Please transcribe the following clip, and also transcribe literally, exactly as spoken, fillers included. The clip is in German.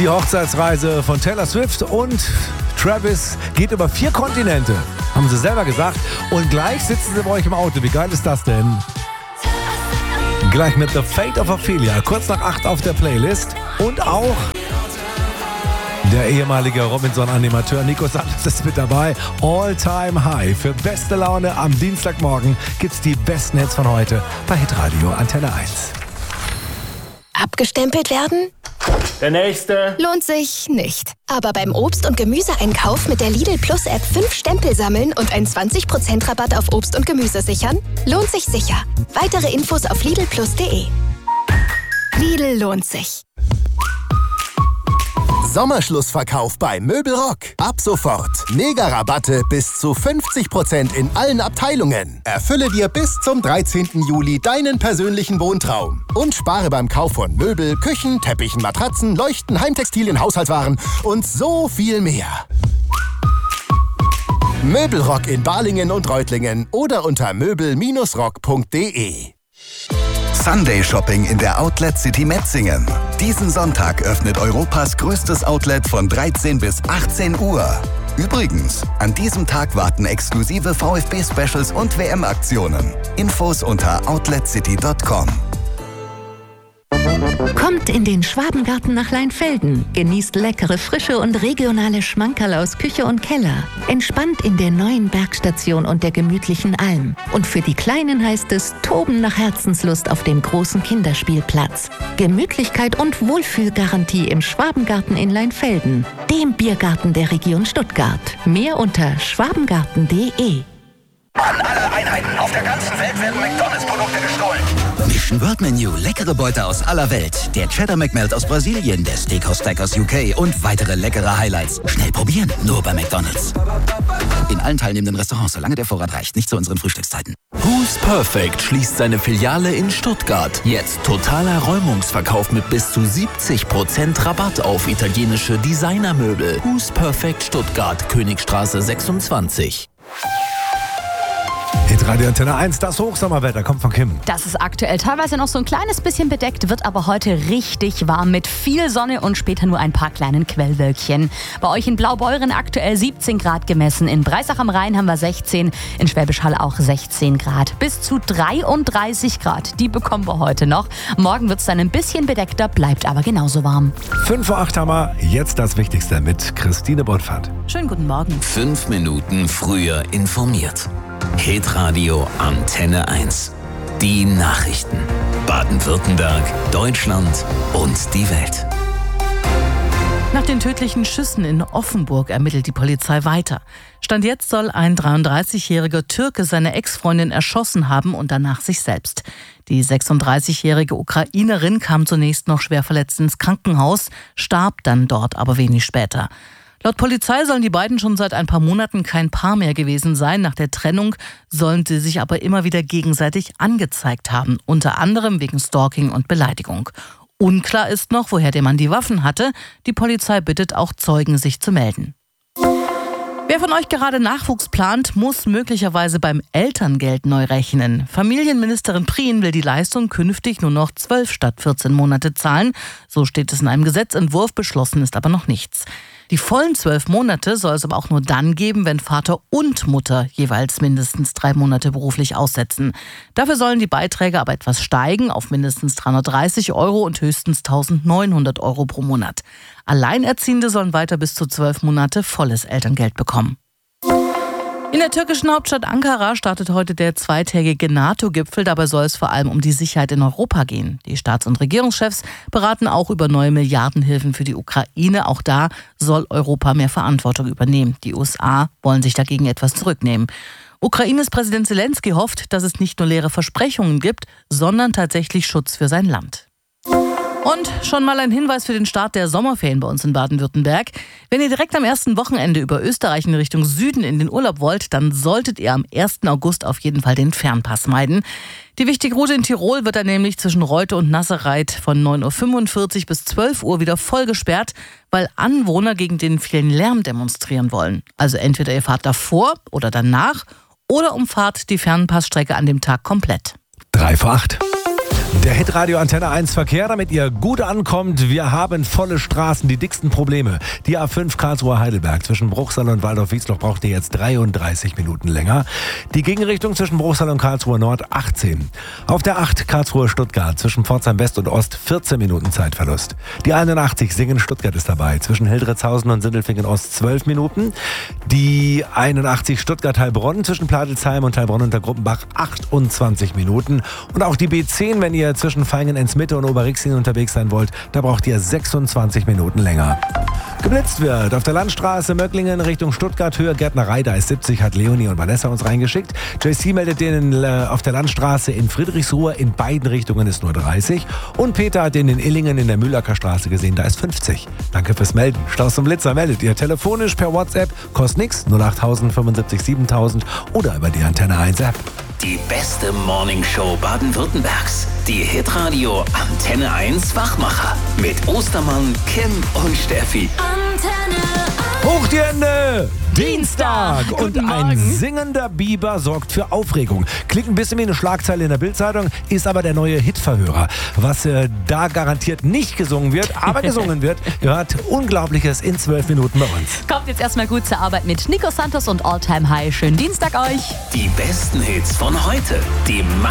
Die Hochzeitsreise von Taylor Swift und Travis geht über vier Kontinente, haben sie selber gesagt. Und gleich sitzen sie bei euch im Auto. Wie geil ist das denn? Gleich mit The Fate of Ophelia, kurz nach acht auf der Playlist. Und auch der ehemalige Robinson-Animateur Nico Santos ist mit dabei. All Time High. Für beste Laune am Dienstagmorgen gibt's die besten Hits von heute bei Hitradio Antenne eins. Abgestempelt werden? Der nächste. Lohnt sich nicht. Aber beim Obst- und Gemüseeinkauf mit der Lidl Plus App fünf Stempel sammeln und einen zwanzig Prozent Rabatt auf Obst und Gemüse sichern? Lohnt sich sicher. Weitere Infos auf lidl plus punkt de. Lidl lohnt sich. Sommerschlussverkauf bei Möbelrock. Ab sofort. Mega-Rabatte bis zu fünfzig Prozent in allen Abteilungen. Erfülle dir bis zum dreizehnten Juli deinen persönlichen Wohntraum. Und spare beim Kauf von Möbel, Küchen, Teppichen, Matratzen, Leuchten, Heimtextilien, Haushaltswaren und so viel mehr. Möbelrock in Balingen und Reutlingen oder unter möbel rock punkt de. Sunday Shopping in der Outlet City Metzingen. Diesen Sonntag öffnet Europas größtes Outlet von dreizehn bis achtzehn Uhr. Übrigens, an diesem Tag warten exklusive VfB-Specials und W M-Aktionen. Infos unter outlet city punkt com. Kommt in den Schwabengarten nach Leinfelden. Genießt leckere, frische und regionale Schmankerl aus Küche und Keller. Entspannt in der neuen Bergstation und der gemütlichen Alm. Und für die Kleinen heißt es Toben nach Herzenslust auf dem großen Kinderspielplatz. Gemütlichkeit und Wohlfühlgarantie im Schwabengarten in Leinfelden. Dem Biergarten der Region Stuttgart. Mehr unter schwabengarten punkt de. An alle Einheiten auf der ganzen Welt werden McDonalds-Produkte gestohlen. Mission World Menu, leckere Beute aus aller Welt. Der Cheddar McMelt aus Brasilien, der Steakhouse Stack aus U K und weitere leckere Highlights. Schnell probieren, nur bei McDonalds. In allen teilnehmenden Restaurants, solange der Vorrat reicht, nicht zu unseren Frühstückszeiten. Who's Perfect schließt seine Filiale in Stuttgart. Jetzt totaler Räumungsverkauf mit bis zu siebzig Prozent Rabatt auf italienische Designermöbel. Who's Perfect Stuttgart, Königstraße sechsundzwanzig. Hitradio Antenne eins, das Hochsommerwetter kommt von Kim. Das ist aktuell teilweise noch so ein kleines bisschen bedeckt, wird aber heute richtig warm mit viel Sonne und später nur ein paar kleinen Quellwölkchen. Bei euch in Blaubeuren aktuell siebzehn Grad gemessen, in Breisach am Rhein haben wir sechzehn, in Schwäbisch Hall auch sechzehn Grad. Bis zu dreiunddreißig Grad, die bekommen wir heute noch. Morgen wird es dann ein bisschen bedeckter, bleibt aber genauso warm. fünf Uhr acht haben wir, jetzt das Wichtigste mit Christine Bonfant. Schönen guten Morgen. Fünf Minuten früher informiert. Hitradio Antenne eins. Die Nachrichten. Baden-Württemberg, Deutschland und die Welt. Nach den tödlichen Schüssen in Offenburg ermittelt die Polizei weiter. Stand jetzt soll ein dreiunddreißigjähriger Türke seine Ex-Freundin erschossen haben und danach sich selbst. Die sechsunddreißigjährige Ukrainerin kam zunächst noch schwer verletzt ins Krankenhaus, starb dann dort aber wenig später. Laut Polizei sollen die beiden schon seit ein paar Monaten kein Paar mehr gewesen sein. Nach der Trennung sollen sie sich aber immer wieder gegenseitig angezeigt haben, unter anderem wegen Stalking und Beleidigung. Unklar ist noch, woher der Mann die Waffen hatte. Die Polizei bittet auch Zeugen, sich zu melden. Wer von euch gerade Nachwuchs plant, muss möglicherweise beim Elterngeld neu rechnen. Familienministerin Prien will die Leistung künftig nur noch zwölf statt vierzehn Monate zahlen. So steht es in einem Gesetzentwurf, beschlossen ist aber noch nichts. Die vollen zwölf Monate soll es aber auch nur dann geben, wenn Vater und Mutter jeweils mindestens drei Monate beruflich aussetzen. Dafür sollen die Beiträge aber etwas steigen auf mindestens dreihundertdreißig Euro und höchstens eintausendneunhundert Euro pro Monat. Alleinerziehende sollen weiter bis zu zwölf Monate volles Elterngeld bekommen. In der türkischen Hauptstadt Ankara startet heute der zweitägige NATO-Gipfel. Dabei soll es vor allem um die Sicherheit in Europa gehen. Die Staats- und Regierungschefs beraten auch über neue Milliardenhilfen für die Ukraine. Auch da soll Europa mehr Verantwortung übernehmen. Die U S A wollen sich dagegen etwas zurücknehmen. Ukraines Präsident Zelensky hofft, dass es nicht nur leere Versprechungen gibt, sondern tatsächlich Schutz für sein Land. Und schon mal ein Hinweis für den Start der Sommerferien bei uns in Baden-Württemberg. Wenn ihr direkt am ersten Wochenende über Österreich in Richtung Süden in den Urlaub wollt, dann solltet ihr am ersten August auf jeden Fall den Fernpass meiden. Die wichtige Route in Tirol wird dann nämlich zwischen Reute und Nasserreit von neun Uhr fünfundvierzig bis zwölf Uhr wieder voll gesperrt, weil Anwohner gegen den vielen Lärm demonstrieren wollen. Also entweder ihr fahrt davor oder danach oder umfahrt die Fernpassstrecke an dem Tag komplett. Drei vor acht. Der Hitradio Antenne eins Verkehr, damit ihr gut ankommt. Wir haben volle Straßen, die dicksten Probleme. Die A fünf Karlsruhe-Heidelberg zwischen Bruchsal und Waldorf-Wiesloch braucht ihr jetzt dreiunddreißig Minuten länger. Die Gegenrichtung zwischen Bruchsal und Karlsruhe Nord achtzehn. Auf der acht Karlsruhe-Stuttgart zwischen Pforzheim West und Ost vierzehn Minuten Zeitverlust. Die einundachtzig Singen-Stuttgart ist dabei zwischen Hildritzhausen und Sindelfingen Ost zwölf Minuten. Die einundachtzig Stuttgart-Heilbronn zwischen Platelsheim und Heilbronn unter Gruppenbach achtundzwanzig Minuten. Und auch die B zehn, wenn ihr zwischen Vaihingen-Ensmitte und Oberrixingen unterwegs sein wollt, da braucht ihr sechsundzwanzig Minuten länger. Geblitzt wird auf der Landstraße Möcklingen Richtung Stuttgart, Höhe Gärtnerei, da ist siebzig, hat Leonie und Vanessa uns reingeschickt. J C meldet den äh, auf der Landstraße in Friedrichsruhe, in beiden Richtungen ist nur dreißig. Und Peter hat den in Illingen in der Mühlacker Straße gesehen, da ist fünfzig. Danke fürs Melden. Staus zum Blitzer meldet ihr telefonisch per WhatsApp, kostet nix, null acht null null fünfundsiebzig siebentausend oder über die Antenne eins App. Die beste Morningshow Baden-Württembergs. Die Hitradio Antenne eins Wachmacher. Mit Ostermann, Kim und Steffi. Antenne Hoch die Hände! Dienstag! Und ein singender Biber sorgt für Aufregung. Klingt ein bisschen wie eine Schlagzeile in der Bildzeitung, ist aber der neue Hitverhörer. Was äh, da garantiert nicht gesungen wird, aber gesungen wird, gehört Unglaubliches in zwölf Minuten bei uns. Kommt jetzt erstmal gut zur Arbeit mit Nico Santos und All Time High. Schönen Dienstag euch! Die besten Hits von heute. Die